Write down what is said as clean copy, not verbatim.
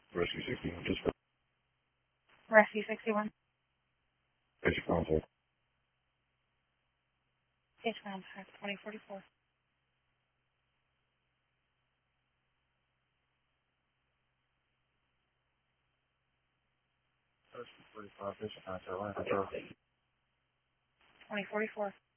Rescue 61, just Rescue 61. basic contact. Case contact 2044. Rescue 45, basic contact, line control. 2044.